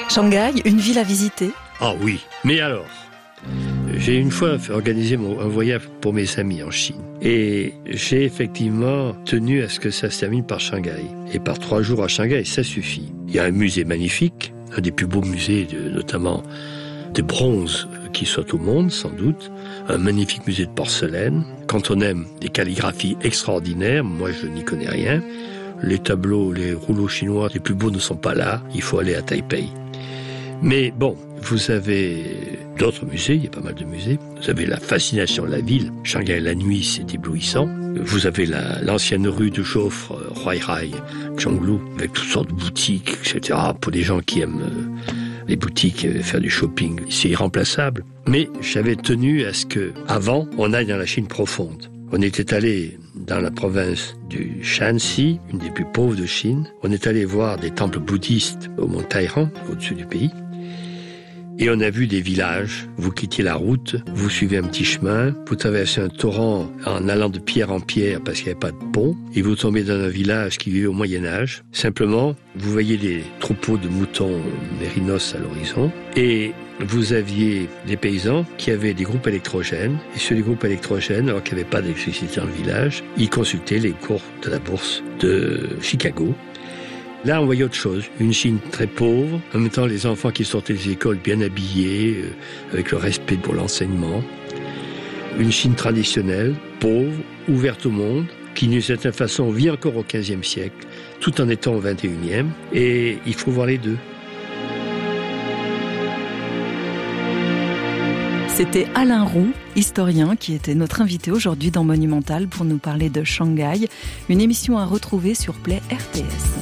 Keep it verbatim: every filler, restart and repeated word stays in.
Shanghai, une ville à visiter? Ah oui, mais alors, j'ai une fois organisé mon, un voyage pour mes amis en Chine. Et j'ai effectivement tenu à ce que ça se termine par Shanghai. Et par trois jours à Shanghai, ça suffit. Il y a un musée magnifique, un des plus beaux musées, de, notamment de bronze qui soit au monde, sans doute. Un magnifique musée de porcelaine. Quand on aime des calligraphies extraordinaires, moi je n'y connais rien. Les tableaux, les rouleaux chinois les plus beaux ne sont pas là. Il faut aller à Taipei. Mais bon, vous avez d'autres musées, il y a pas mal de musées. Vous avez la fascination de la ville. Shanghai, la nuit, c'est éblouissant. Vous avez la, l'ancienne rue de Joffre, Huairai, Zhonglu, avec toutes sortes de boutiques, et cetera. Pour des gens qui aiment euh, les boutiques, euh, faire du shopping, c'est irremplaçable. Mais j'avais tenu à ce que, avant, on aille dans la Chine profonde. On était allé dans la province du Shanxi, une des plus pauvres de Chine. On est allé voir des temples bouddhistes au mont Tairan, au-dessus du pays. Et on a vu des villages. Vous quittez la route, vous suivez un petit chemin, vous traversez un torrent en allant de pierre en pierre parce qu'il n'y avait pas de pont, et vous tombez dans un village qui vivait au Moyen-Âge. Simplement, vous voyez des troupeaux de moutons mérinos à l'horizon, et vous aviez des paysans qui avaient des groupes électrogènes, et sur les groupes électrogènes, alors qu'il n'y avait pas d'électricité dans le village, ils consultaient les cours de la bourse de Chicago. Là, on voyait autre chose. Une Chine très pauvre. En même temps, les enfants qui sortaient des écoles bien habillés, euh, avec le respect pour l'enseignement. Une Chine traditionnelle, pauvre, ouverte au monde, qui d'une certaine façon vit encore au quinzième siècle, tout en étant au vingt et unième. Et il faut voir les deux. C'était Alain Roux, historien, qui était notre invité aujourd'hui dans Monumental pour nous parler de Shanghai. Une émission à retrouver sur Play R T S.